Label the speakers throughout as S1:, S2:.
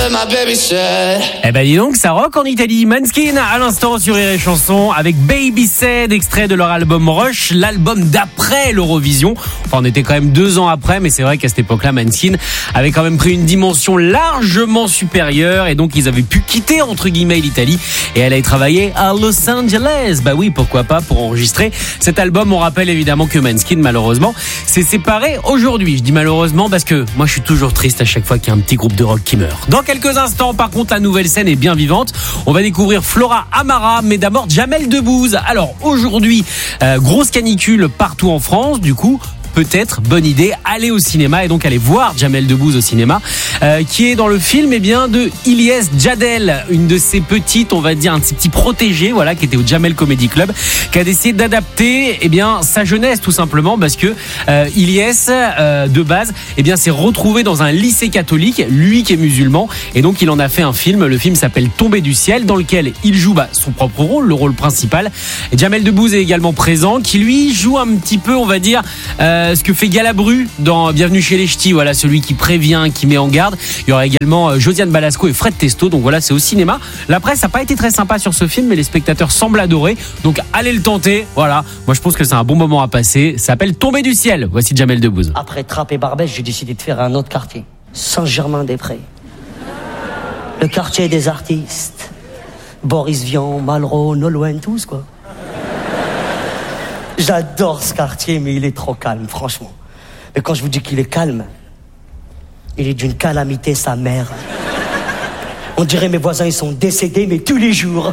S1: Eh ben dis donc, ça rock en Italie. Måneskin à l'instant sur Rire et Chanson avec Baby Said, extrait de leur album Rush, l'album d'après l'Eurovision. Enfin, on était quand même 2 ans après, mais c'est vrai qu'à cette époque-là, Måneskin avait quand même pris une dimension largement supérieure et donc ils avaient pu quitter entre guillemets l'Italie et aller travailler à Los Angeles. Bah oui, pourquoi pas, pour enregistrer cet album. On rappelle évidemment que Måneskin, malheureusement, s'est séparé aujourd'hui. Je dis malheureusement parce que moi je suis toujours triste à chaque fois qu'il y a un petit groupe de rock qui meurt. Dans quelques instants, par contre, la nouvelle scène est bien vivante. On va découvrir Flora Amara, mais d'abord Jamel Debbouze. Alors aujourd'hui, grosse canicule partout en France, du coup peut-être bonne idée aller au cinéma et donc aller voir Jamel Debbouze au cinéma, qui est dans le film de Ilyes Jadel, une de ses petites, on va dire un petit protégé, voilà, qui était au Jamel Comedy Club, qui a décidé d'adapter sa jeunesse tout simplement parce que Ilyes de base s'est retrouvé dans un lycée catholique, lui qui est musulman, et donc il en a fait un film. Le film s'appelle Tombé du ciel, dans lequel il joue son propre rôle, le rôle principal. Et Jamel Debbouze est également présent, qui lui joue un petit peu, on va dire, ce que fait Galabru dans Bienvenue chez les Ch'tis, voilà, celui qui prévient, qui met en garde. Il y aura également Josiane Balasco et Fred Testo, donc voilà, c'est au cinéma. La presse n'a pas été très sympa sur ce film, mais les spectateurs semblent adorer, donc allez le tenter, voilà. Moi je pense que c'est un bon moment à passer. Ça s'appelle Tombé du ciel. Voici Jamel Debbouze.
S2: Après Trappes et Barbès, j'ai décidé de faire un autre quartier, Saint-Germain-des-Prés, le quartier des artistes. Boris Vian, Malraux, Nolwenn, tous quoi. J'adore ce quartier, mais il est trop calme, franchement. Mais quand je vous dis qu'il est calme, il est d'une calamité, sa mère. On dirait mes voisins, ils sont décédés, mais tous les jours.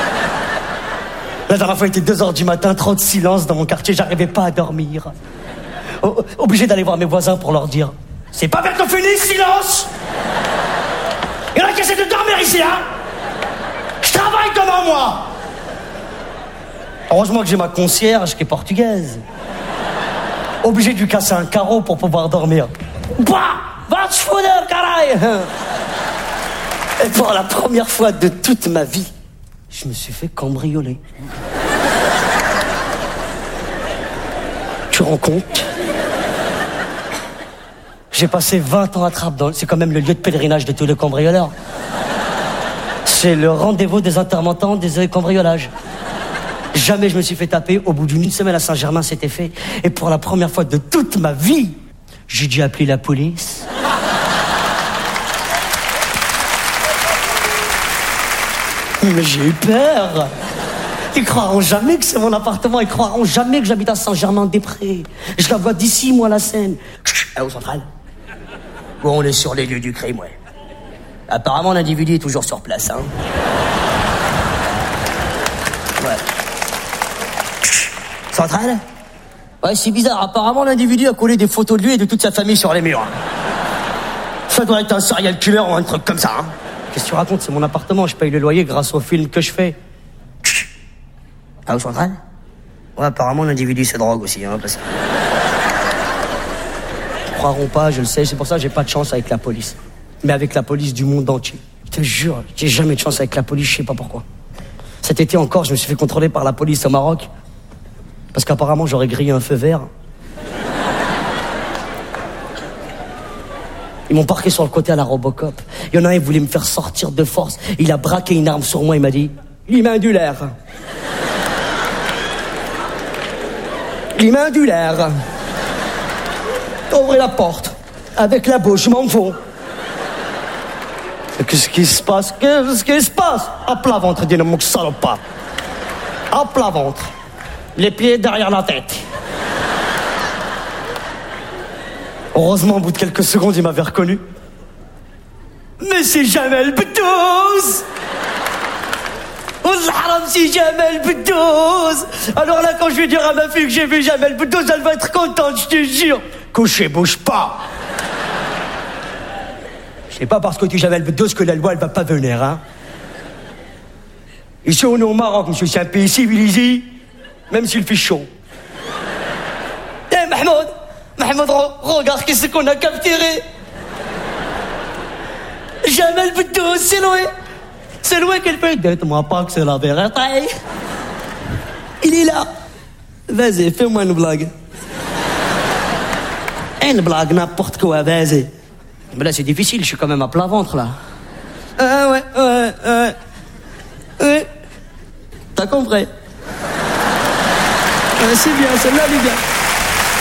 S2: La dernière fois, il était 2h du matin, trop de silence dans mon quartier, j'arrivais pas à dormir. Obligé d'aller voir mes voisins pour leur dire « C'est pas bientôt fini, silence !» Il y en a qui essaient de dormir ici, hein. Je travaille devant moi. Heureusement que j'ai ma concierge qui est portugaise. Obligé de lui casser un carreau pour pouvoir dormir. Bah, va te foutre, caray. Et pour la première fois de toute ma vie, je me suis fait cambrioler. Tu te rends compte? J'ai passé 20 ans à Trappes. C'est quand même le lieu de pèlerinage de tous les cambrioleurs. C'est le rendez-vous des intermittents des cambriolages. Jamais je me suis fait taper. Au bout d'une semaine à Saint-Germain, c'était fait. Et pour la première fois de toute ma vie, j'ai dû appeler la police. Mais j'ai eu peur. Ils croiront jamais que c'est mon appartement. Ils croiront jamais que j'habite à Saint-Germain-des-Prés. Je la vois d'ici, moi, la scène. Au central. Où on est sur les lieux du crime, ouais. Apparemment, l'individu est toujours sur place, hein. Ouais. Central? Ouais, c'est bizarre. Apparemment, l'individu a collé des photos de lui et de toute sa famille sur les murs. Ça doit être un serial killer ou un truc comme ça, hein. Qu'est-ce que tu racontes? C'est mon appartement. Je paye le loyer grâce au film que je fais. Ah, au central? Ouais, apparemment, l'individu se drogue aussi, hein, parce que... Ils croiront pas, je le sais. C'est pour ça que j'ai pas de chance avec la police. Mais avec la police du monde entier. Je te jure, j'ai jamais de chance avec la police, je sais pas pourquoi. Cet été encore, je me suis fait contrôler par la police au Maroc. Parce qu'apparemment, j'aurais grillé un feu vert. Ils m'ont parqué sur le côté à la Robocop. Il y en a un, il voulait me faire sortir de force. Il a braqué une arme sur moi, il m'a dit « L'imindulaire ». L'imindulaire. Ouvrez la porte. Avec la bouche, je m'en fous. Qu'est-ce qui se passe? Qu'est-ce qui se passe? À plat ventre, dis-le, mon salopard. À plat ventre. Les pieds derrière la tête. Heureusement, au bout de quelques secondes, il m'avait reconnu. Mais c'est Jamel Debbouze! C'est Jamel Debbouze! Alors là, quand je vais dire à ma fille que j'ai vu Jamel Debbouze, elle va être contente, je te jure. Couché, bouge pas. C'est pas parce que tu es Jamel Debbouze que la loi, elle va pas venir, hein. Ici, on est au Maroc, monsieur, c'est un pays civilisé, même s'il fait chaud. Eh, Mahmoud, regarde qu'est-ce qu'on a capturé. Jamel Debbouze, c'est loin. C'est loin qu'elle fait. Dites-moi pas que c'est la vérité. Il est là. Vas-y, fais-moi une blague. Une blague, n'importe quoi, vas-y. Mais là, c'est difficile, je suis quand même à plat ventre, là. Ouais. T'as compris? C'est bien, celle-là, les gars.